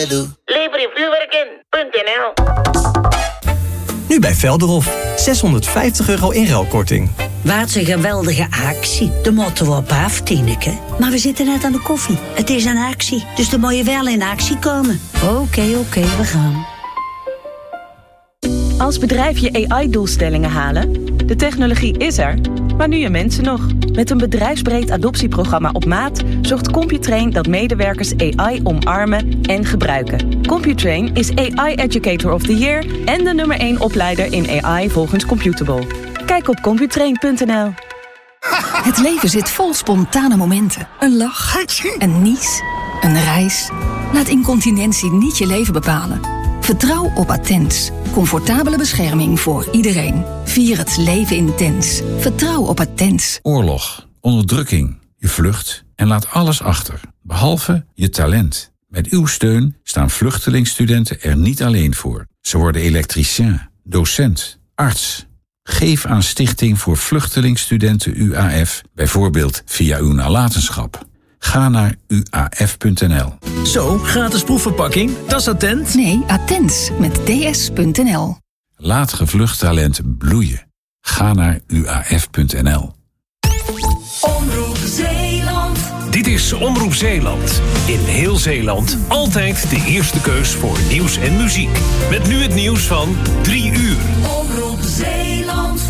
Levervuurwerken.nl. Nu bij Velderhof. €650 inruilkorting. Wat een geweldige actie. De moeten we op af, Tineke. Maar we zitten net aan de koffie. Het is een actie, dus dan moet je wel in actie komen. Oké, we gaan. Als bedrijf je AI-doelstellingen halen? De technologie is er, maar nu je mensen nog. Met een bedrijfsbreed adoptieprogramma op maat zorgt Computrain dat medewerkers AI omarmen en gebruiken. Computrain is AI Educator of the Year en de nummer 1 opleider in AI volgens Computable. Kijk op computrain.nl. Het leven zit vol spontane momenten. Een lach, een nies, een reis. Laat incontinentie niet je leven bepalen. Vertrouw op Attens. Comfortabele bescherming voor iedereen. Vier het leven intens. Vertrouw op Attens. Oorlog, onderdrukking, je vlucht en laat alles achter. Behalve je talent. Met uw steun staan vluchtelingsstudenten er niet alleen voor. Ze worden elektricien, docent, arts. Geef aan Stichting voor Vluchtelingsstudenten UAF, bijvoorbeeld via uw nalatenschap. Ga naar uaf.nl. Zo, gratis proefverpakking, dat is Attent? Nee, Attens met ds.nl. Laat gevlucht talent bloeien. Ga naar uaf.nl. Omroep Zeeland. Dit is Omroep Zeeland. In heel Zeeland altijd de eerste keus voor nieuws en muziek. Met nu het nieuws van 3 uur. Omroep Zeeland.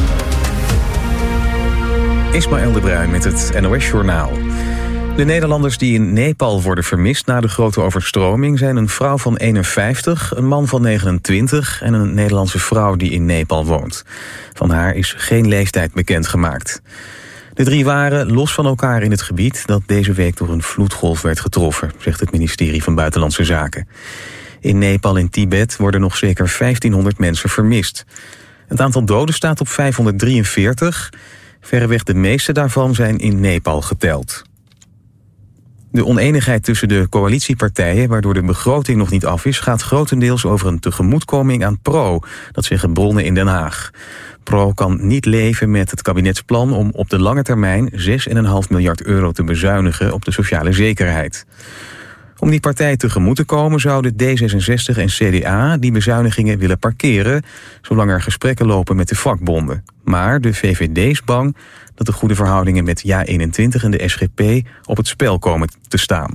Ismaël de Bruin met het NOS-journaal. De Nederlanders die in Nepal worden vermist na de grote overstroming zijn een vrouw van 51, een man van 29 en een Nederlandse vrouw die in Nepal woont. Van haar is geen leeftijd bekendgemaakt. De 3 waren los van elkaar in het gebied dat deze week door een vloedgolf werd getroffen, zegt het ministerie van Buitenlandse Zaken. In Nepal en Tibet worden nog zeker 1500 mensen vermist. Het aantal doden staat op 543. Verreweg de meeste daarvan zijn in Nepal geteld. De onenigheid tussen de coalitiepartijen, waardoor de begroting nog niet af is, gaat grotendeels over een tegemoetkoming aan PRO, dat zeggen bronnen in Den Haag. PRO kan niet leven met het kabinetsplan om op de lange termijn €6,5 miljard te bezuinigen op de sociale zekerheid. Om die partij tegemoet te komen zouden D66 en CDA die bezuinigingen willen parkeren, zolang er gesprekken lopen met de vakbonden. Maar de VVD is bang dat de goede verhoudingen met JA21 en de SGP op het spel komen te staan.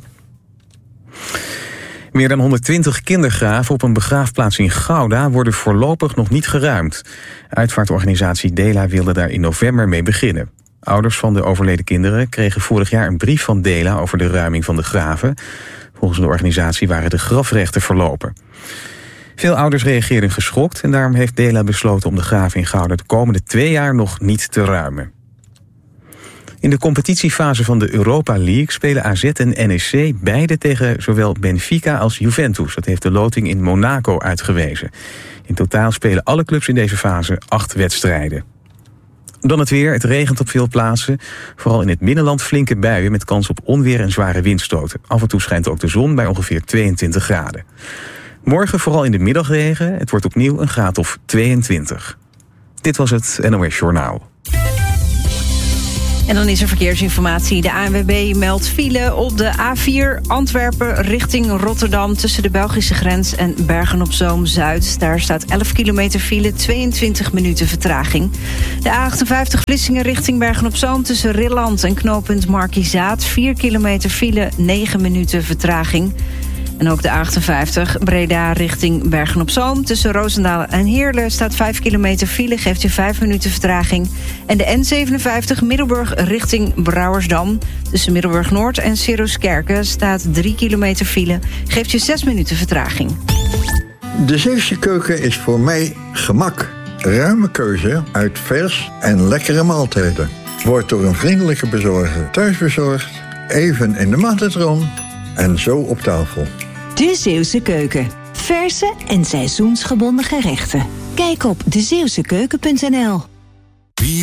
Meer dan 120 kindergraven op een begraafplaats in Gouda worden voorlopig nog niet geruimd. Uitvaartorganisatie Dela wilde daar in november mee beginnen. Ouders van de overleden kinderen kregen vorig jaar een brief van Dela over de ruiming van de graven. Volgens de organisatie waren de grafrechten verlopen. Veel ouders reageerden geschokt en daarom heeft Dela besloten om de graven in Gouda de komende 2 jaar nog niet te ruimen. In de competitiefase van de Europa League spelen AZ en NEC beide tegen zowel Benfica als Juventus. Dat heeft de loting in Monaco uitgewezen. In totaal spelen alle clubs in deze fase 8 wedstrijden. Dan het weer. Het regent op veel plaatsen. Vooral in het binnenland flinke buien met kans op onweer en zware windstoten. Af en toe schijnt ook de zon bij ongeveer 22 graden. Morgen vooral in de middag regen. Het wordt opnieuw een graad of 22. Dit was het NOS Journaal. En dan is er verkeersinformatie. De ANWB meldt file op de A4 Antwerpen richting Rotterdam tussen de Belgische grens en Bergen-op-Zoom-Zuid. Daar staat 11 kilometer file, 22 minuten vertraging. De A58 Vlissingen richting Bergen-op-Zoom tussen Rilland en knooppunt Markizaat. 4 kilometer file, 9 minuten vertraging. En ook de A58 Breda richting Bergen-op-Zoom. Tussen Roosendaal en Heerlen staat 5 kilometer file, geeft je 5 minuten vertraging. En de N57 Middelburg richting Brouwersdam. Tussen Middelburg-Noord en Siruskerken staat 3 kilometer file, geeft je 6 minuten vertraging. De Zeeuwse keuken is voor mij gemak. Ruime keuze uit vers en lekkere maaltijden. Wordt door een vriendelijke bezorger thuisbezorgd, even in de magnetron en zo op tafel. De Zeeuwse keuken. Verse en seizoensgebonden gerechten. Kijk op dezeeuwsekeuken.nl.